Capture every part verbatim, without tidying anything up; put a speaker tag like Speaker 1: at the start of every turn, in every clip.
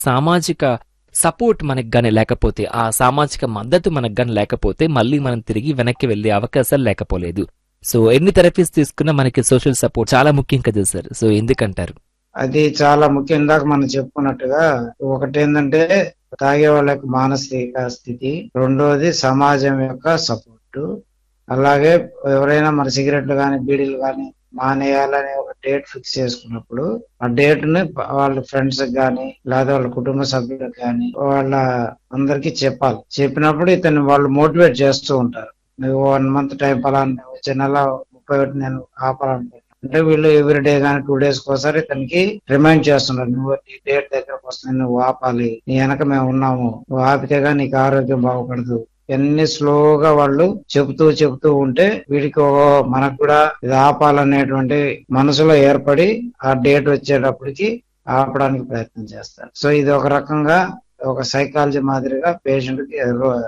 Speaker 1: సామాజిక సపోర్ట్ మనకు గాని లేకపోతే, ఆ సామాజిక మద్దతు మనకు గాని లేకపోతే మళ్ళీ మనం తిరిగి వెనక్కి వెళ్లే అవకాశాలు లేకపోలేదు. సో ఎన్ని థెరపీస్ తీసుకున్నా మనకి సోషల్ సపోర్ట్ చాలా ముఖ్యం కదా సార్. సో ఎందుకంటారు?
Speaker 2: అది చాలా ముఖ్యం. ఇందాక మనం చెప్పుకున్నట్టుగా ఒకటి ఏంటంటే తాగే వాళ్ళ యొక్క మానసిక స్థితి, రెండోది సమాజం యొక్క సపోర్టు, అలాగే ఎవరైనా మన సిగరెట్లు కానీ బీడీలు కానీ మానేయాలని ఒక డేట్ ఫిక్స్ చేసుకున్నప్పుడు ఆ డేట్ ని వాళ్ళ ఫ్రెండ్స్ కానీ లేదా వాళ్ళ కుటుంబ సభ్యులకు కానీ వాళ్ళ అందరికి చెప్పాలి. చెప్పినప్పుడు ఇతన్ని వాళ్ళు మోటివేట్ చేస్తూ ఉంటారు. నువ్వు వన్ మంత్ టైం పలానా వచ్చే నెల ముప్పై ఒకటి నేను ఆపాలనుకుంటున్నాను అంటే వీళ్ళు ఎవ్రీ డే కానీ టూ డేస్ ఒకసారి ఇతనికి రిమైండ్ చేస్తున్నారు. నువ్వు నీ డేట్ దగ్గరకు వస్తుంది, నువ్వు ఆపాలి, నీ వెనక మేము ఉన్నాము, నువ్వు ఆపితేగా నీకు ఆరోగ్యం బాగుపడదు. ఎన్ని స్లోగా వాళ్ళు చెబుతూ చెబుతూ ఉంటే వీడికి మనకు కూడా ఇది ఆపాలనేటువంటి మనసులో ఏర్పడి ఆ డేట్ వచ్చేటప్పటికి ఆపడానికి ప్రయత్నం చేస్తారు. సో ఇది ఒక రకంగా ఒక సైకాలజీ మాదిరిగా పేషెంట్ కి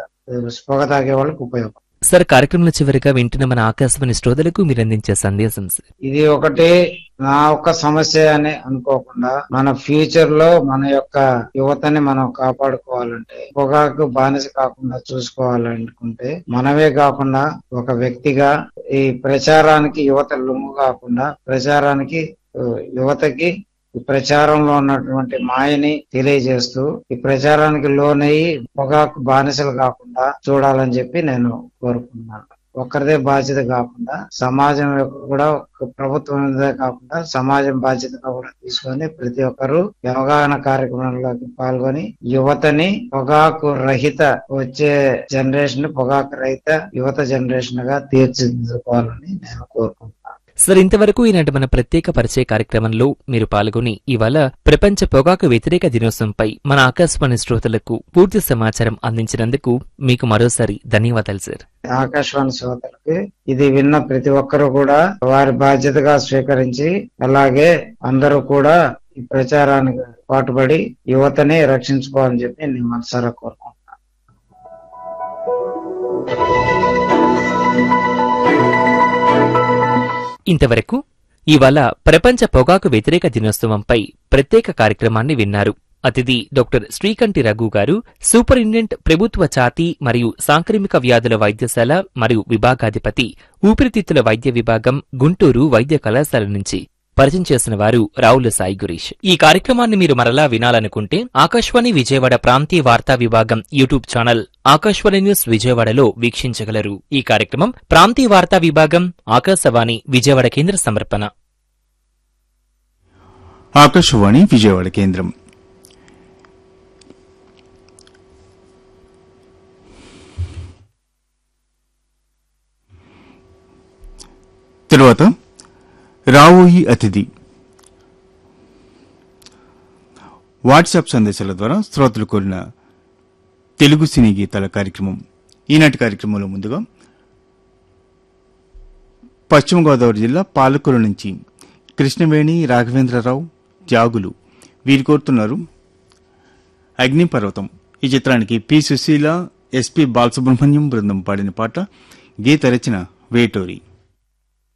Speaker 2: పొగ తాగే వాళ్ళకి ఉపయోగం.
Speaker 1: సార్, కార్యక్రమంలో చివరిగా వింటున్న మన ఆకాశవాణి శ్రోతలకు మీరు అందించే సందేశం సార్.
Speaker 2: ఇది ఒకటి నా ఒక్క సమస్య అని అనుకోకుండా మన ఫ్యూచర్ లో మన యొక్క యువతని మనం కాపాడుకోవాలంటే, పొగాకు బానిస కాకుండా చూసుకోవాలనుకుంటే మనమే కాకుండా ఒక వ్యక్తిగా ఈ ప్రచారానికి యువత లొంగు కాకుండా ప్రచారానికి యువతకి ఈ ప్రచారంలో ఉన్నటువంటి మాయని తెలియజేస్తూ ఈ ప్రచారానికి లోనయ్యి పొగాకు బానిసలు కాకుండా చూడాలని చెప్పి నేను కోరుకుంటున్నాను. ఒక్కరిదే బాధ్యత కాకుండా సమాజం యొక్క కూడా ప్రభుత్వం కాకుండా సమాజం బాధ్యతగా కూడా తీసుకొని ప్రతి ఒక్కరూ అవగాహన కార్యక్రమంలోకి పాల్గొని యువతని పొగాకు రహిత వచ్చే జనరేషన్ పొగాకు రహిత యువత జనరేషన్ గా తీర్చిదిద్దుకోవాలని నేను కోరుకుంటున్నాను.
Speaker 1: సార్, ఇంతవరకు ఈనాటి మన ప్రత్యేక పరిచయ కార్యక్రమంలో మీరు పాల్గొని ఇవాళ ప్రపంచ పొగాకు వ్యతిరేక దినోత్సవంపై మన ఆకాశవాణి శ్రోతలకు పూర్తి సమాచారం అందించినందుకు మీకు మరోసారి ధన్యవాదాలు సార్.
Speaker 2: ఆకాశవాణి శ్రోతలకి ఇది విన్న ప్రతి ఒక్కరూ కూడా వారి బాధ్యతగా స్వీకరించి అలాగే అందరూ కూడా ఈ ప్రచారానికి పాటుపడి యువతని రక్షించుకోవాలని చెప్పి నేను మనసారా కోరుకుంటున్నాను.
Speaker 1: ఇంతవరకు ఇవాళ ప్రపంచ పొగాకు వ్యతిరేక దినోత్సవంపై ప్రత్యేక కార్యక్రమాన్ని విన్నారు. అతిథి డాక్టర్ శ్రీకంఠి రఘు గారు, సూపరింటెండెంట్ ప్రభుత్వ ఛాతీ మరియు సాంక్రమిక వ్యాధుల వైద్యశాల మరియు విభాగాధిపతి, ఊపిరితిత్తుల వైద్య విభాగం, గుంటూరు వైద్య కళాశాల నుంచి. పరిచయం చేసిన వారు రావుల సాయి గురీష్. ఈ కార్యక్రమాన్ని మీరు మరలా వినాలనుకుంటే ఆకాశవాణి విజయవాడ ప్రాంతీయ వార్తా విభాగం యూట్యూబ్ ఛానల్ ఆకాశవాణి న్యూస్ విజయవాడలో వీక్షించగలరు. ఈ కార్యక్రమం ప్రాంతీయ వార్తా విభాగం ఆకాశవాణి విజయవాడ కేంద్ర సమర్పణ.
Speaker 3: ఆకాశవాణి విజయవాడ కేంద్రం. తరువాత రావోయి అతిథి వాట్సాప్ సందేశాల ద్వారా శ్రోతలు కోరిన తెలుగు సినీ గీతాల కార్యక్రమం. ఈనాటి కార్యక్రమంలో ముందుగా పశ్చిమ గోదావరి జిల్లా పాలకొల్లు నుంచి కృష్ణవేణి, రాఘవేంద్రరావు, త్యాగులు వీరు కోరుతున్నారు అగ్నిపర్వతం. ఈ చిత్రానికి పి సుశీల, ఎస్పి బాలసుబ్రహ్మణ్యం బృందం పాడిన పాట. గీత రచన వేటూరి.